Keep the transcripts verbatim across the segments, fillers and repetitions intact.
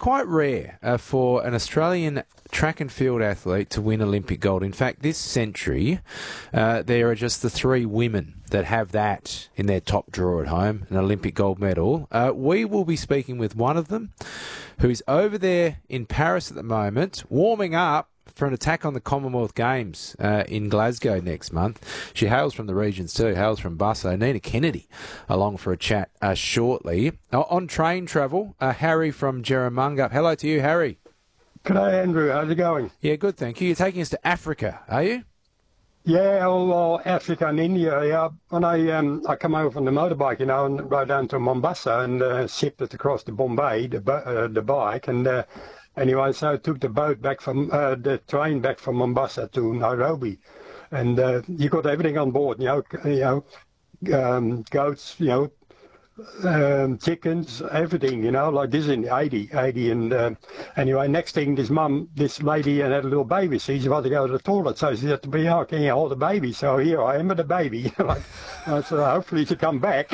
quite rare uh, for an Australian track and field athlete to win Olympic gold. In fact, this century, uh, there are just the three women that have that in their top drawer at home, an Olympic gold medal. Uh, we will be speaking with one of them who's over there in Paris at the moment, warming up for an attack on the Commonwealth Games uh, in Glasgow next month. She hails from the regions too, hails from Busso. Nina Kennedy along for a chat uh, shortly. Uh, on train travel, uh, Harry from Jerramungup. Hello to you, Harry. G'day, Andrew. How's it going? Yeah, good, thank you. You're taking us to Africa, are you? Yeah, well, well Africa and India. Yeah, when I um I come over from the motorbike, you know, and rode down to Mombasa and uh, shipped it across to Bombay, the uh, the bike, and uh, anyway, so I took the boat back from uh, the train back from Mombasa to Nairobi, and uh, you got everything on board, you know, you know, um, goats, you know. Um, chickens, everything, you know, like this in eighty, eighty, and um, anyway, next thing, this mum, this lady and had a little baby, so she's about to go to the toilet, so she had to be, oh, can you hold the baby? So here I am with the baby, like, so hopefully she come back.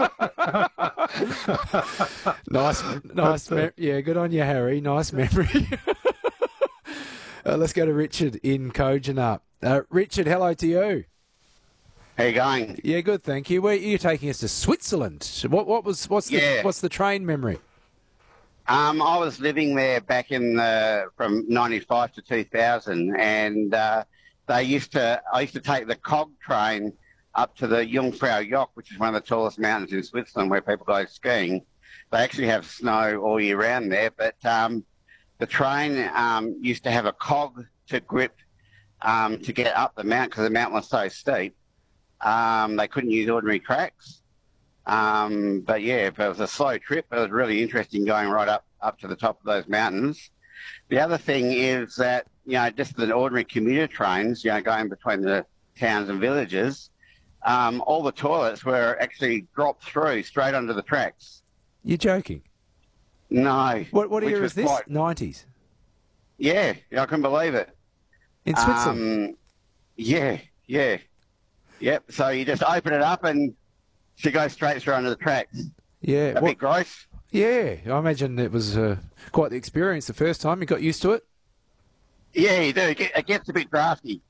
nice, nice, but, uh, me- yeah, good on you, Harry, nice memory. uh, let's go to Richard in Kojonup. Uh, Richard, hello to you. How you going? Yeah, good, thank you. Where you're taking us to Switzerland? What what was what's the Yeah. what's the train memory? Um, I was living there back in the, from ninety-five to two thousand, and uh, they used to. I used to take the cog train up to the Jungfrau Joch, which is one of the tallest mountains in Switzerland, where people go skiing. They actually have snow all year round there, but um, the train um, used to have a cog to grip um, to get up the mountain because the mountain was so steep. Um, they couldn't use ordinary tracks. Um, but yeah, if it was a slow trip, it was really interesting going right up, up to the top of those mountains. The other thing is that, you know, just the ordinary commuter trains, you know, going between the towns and villages, um, all the toilets were actually dropped through straight under the tracks. You're joking? No. What what which year was is this? quite- nineties? Yeah, I couldn't believe it. In Switzerland? Um, yeah, yeah. Yep, so you just open it up and she goes straight through under the tracks. yeah. A What, bit gross. yeah, I imagine it was uh, quite the experience the first time. You got used to it? Yeah, you do. It get- it gets a bit drafty.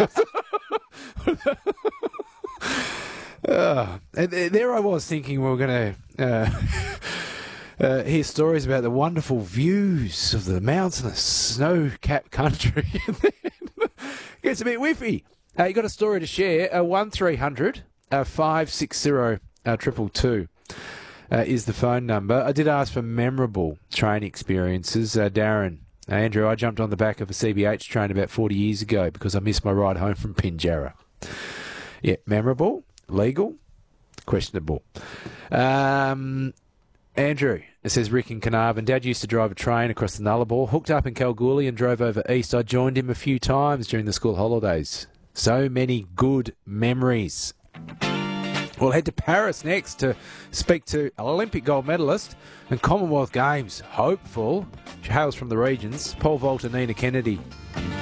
Uh, and th- there I was thinking we were going to uh, uh, hear stories about the wonderful views of the mountainous, snow-capped country. And then gets a bit whiffy. Uh, you got a story to share? Uh, one three hundred five six zero triple two uh, is the phone number. I did ask for memorable train experiences. Uh, Darren, uh, Andrew, I jumped on the back of a C B H train about forty years ago because I missed my ride home from Pinjarra. Yeah, memorable, legal, questionable. Um, Andrew, it says Rick in Carnarvon. Dad used to drive a train across the Nullarbor, hooked up in Kalgoorlie and drove over east. I joined him a few times during the school holidays. So many good memories. We'll head to Paris next to speak to Olympic gold medalist and Commonwealth Games hopeful. She hails from the regions. Paul Volta, Nina Kennedy.